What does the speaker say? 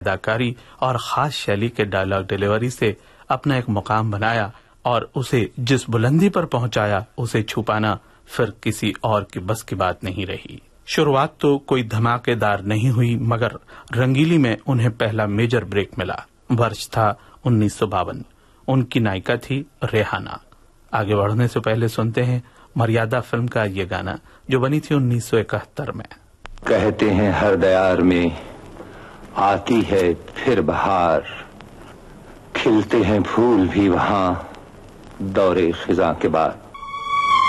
अदाकारी और खास शैली के डायलॉग डिलीवरी से अपना एक मुकाम बनाया और उसे जिस बुलंदी पर पहुंचाया उसे छुपाना फिर किसी और की बस की बात नहीं रही। शुरुआत तो कोई धमाकेदार नहीं हुई, मगर रंगीली में उन्हें पहला मेजर ब्रेक मिला। वर्ष था 1952। उनकी नायिका थी रेहाना। आगे बढ़ने से पहले सुनते हैं मर्यादा फिल्म का ये गाना जो बनी थी 1971 में। कहते हैं हर दयार में आती है फिर बहार, खिलते हैं फूल भी वहां दौरे खिजा के बाद।